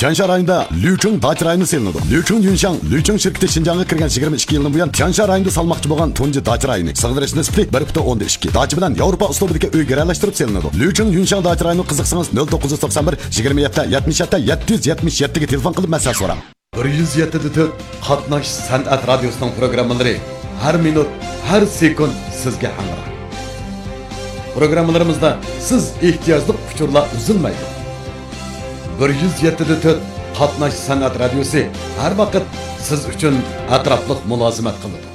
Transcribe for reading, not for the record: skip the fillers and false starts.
Tiansha rayonida Liucheng dacha rayoni selinadi. Liucheng Yunshang, Liucheng şirketi Şinjan'a kirgan 22 yıldan buyon Tiansha rayonida salmoqchi bo'lgan tunji dacha rayoni. Sig'dirish nisbati 1.2. Dacha bilan Yevropa uslubidagi uy garalashtirib selinadi. Liucheng Yunshang dacha rayoni qiziqsangiz 0991 27 77 777 ga telefon qilib masala so'rang. 107.4 Qatnash san'at radiosining programmalari har minut, har sekund sizga hamroh. Programmalarımızda siz ehtiyojli uchurlar uzilmaydi. 107.4 Qatnash san'at radiosi har vaqt siz uchun atrofliq mulozimat qiladi.